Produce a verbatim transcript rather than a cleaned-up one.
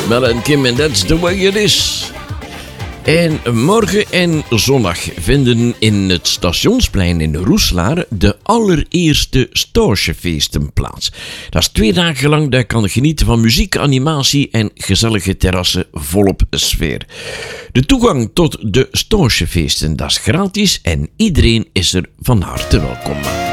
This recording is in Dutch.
Mel en Kim en That's the Way It Is. En morgen en zondag vinden in het Stationsplein in Roeslaar de allereerste Stoosjefeesten plaats. Dat is twee dagen lang, daar kan je genieten van muziek, animatie en gezellige terrassen volop sfeer. De toegang tot de Stoosjefeesten, dat is gratis en iedereen is er van harte welkom.